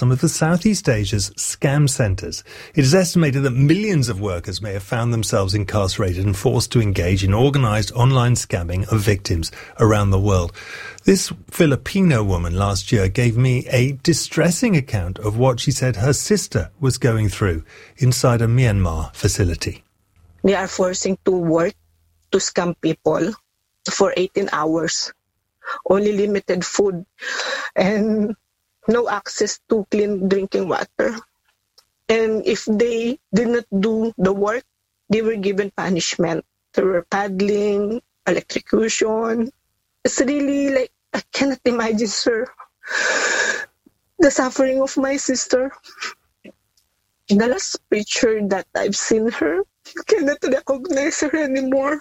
some of the Southeast Asia's scam centres. It is estimated that millions of workers may have found themselves incarcerated and forced to engage in organised online scamming of victims around the world. This Filipino woman last year gave me a distressing account of what she said her sister was going through inside a Myanmar facility. They are forcing to work to scam people for 18 hours. Only limited food and no access to clean drinking water. And if they did not do the work, they were given punishment. They were paddling, electrocution. It's really like, I cannot imagine, sir, the suffering of my sister. In the last picture that I've seen her, I cannot recognize her anymore.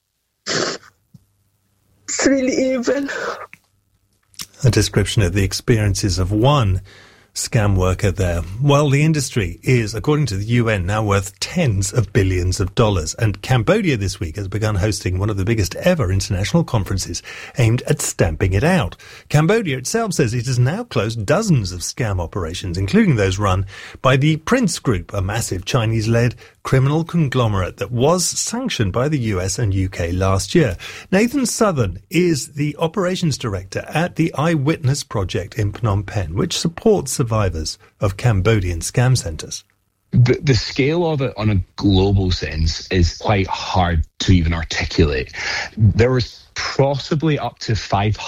It's really evil. A description of the experiences of one scam worker there. Well, the industry is, according to the UN, now worth tens of billions of dollars. And Cambodia this week has begun hosting one of the biggest ever international conferences aimed at stamping it out. Cambodia itself says it has now closed dozens of scam operations, including those run by the Prince Group, a massive Chinese-led criminal conglomerate that was sanctioned by the US and UK last year. Nathan Southern is the operations director at the Eyewitness Project in Phnom Penh, which supports survivors of Cambodian scam centres. The scale of it on a global sense is quite hard to even articulate. There was possibly up to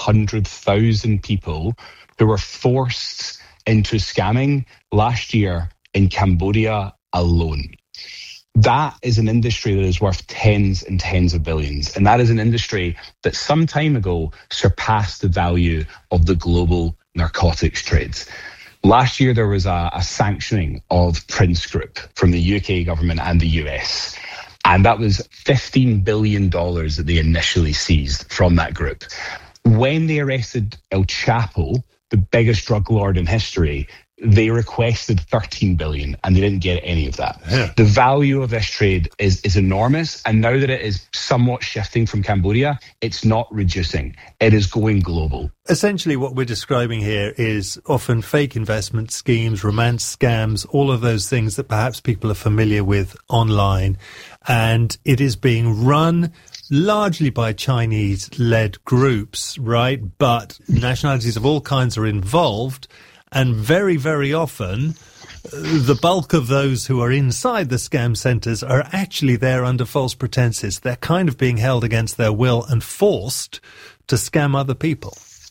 500,000 people who were forced into scamming last year in Cambodia alone. That is an industry that is worth tens and tens of billions. And that is an industry that some time ago surpassed the value of the global narcotics trades. Last year, there was a sanctioning of Prince Group from the UK government and the US. And that was $15 billion that they initially seized from that group. When they arrested El Chapo, the biggest drug lord in history, they requested $13 billion and they didn't get any of that. Yeah. The value of this trade is enormous. And now that it is somewhat shifting from Cambodia, it's not reducing. It is going global. Essentially, what we're describing here is often fake investment schemes, romance scams, all of those things that perhaps people are familiar with online. And it is being run largely by Chinese-led groups, right? But nationalities of all kinds are involved. And very, very often, the bulk of those who are inside the scam centres are actually there under false pretenses. They're kind of being held against their will and forced to scam other people.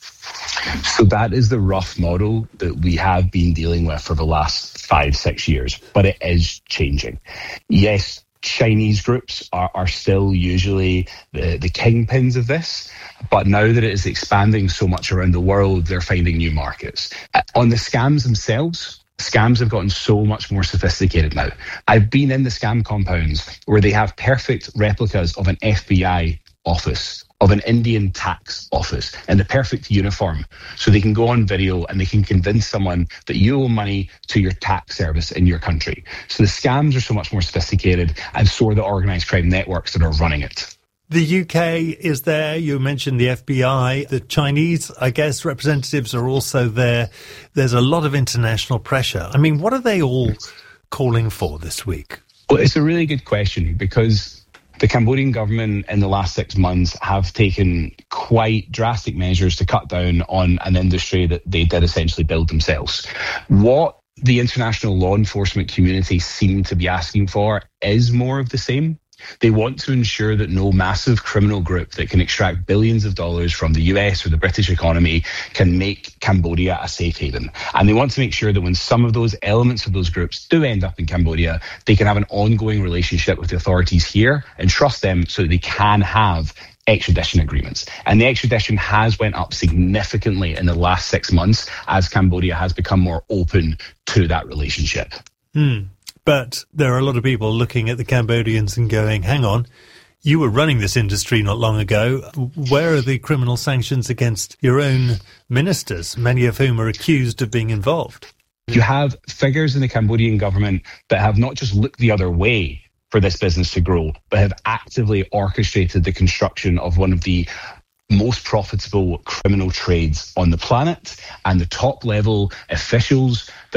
So that is the rough model that we have been dealing with for the last 5-6 years, but it is changing. Yes, Chinese groups are still usually the kingpins of this, but now that it is expanding so much around the world, they're finding new markets. On the scams themselves, scams have gotten so much more sophisticated now. I've been in the scam compounds where they have perfect replicas of an FBI office, of an Indian tax office, in the perfect uniform. So they can go on video and they can convince someone that you owe money to your tax service in your country. So the scams are so much more sophisticated, and so are the organised crime networks that are running it. The UK is there. You mentioned the FBI. The Chinese, I guess, representatives are also there. There's a lot of international pressure. I mean, what are they all calling for this week? Well, it's a really good question, because the Cambodian government in the last 6 months have taken quite drastic measures to cut down on an industry that they did essentially build themselves. What the international law enforcement community seem to be asking for is more of the same. They want to ensure that no massive criminal group that can extract billions of dollars from the US or the British economy can make Cambodia a safe haven. And they want to make sure that when some of those elements of those groups do end up in Cambodia, they can have an ongoing relationship with the authorities here and trust them so that they can have extradition agreements. And the extradition has went up significantly in the last 6 months as Cambodia has become more open to that relationship. But there are a lot of people looking at the Cambodians and going, hang on, you were running this industry not long ago. Where are the criminal sanctions against your own ministers, many of whom are accused of being involved? You have figures in the Cambodian government that have not just looked the other way for this business to grow, but have actively orchestrated the construction of one of the most profitable criminal trades on the planet, and the top level officials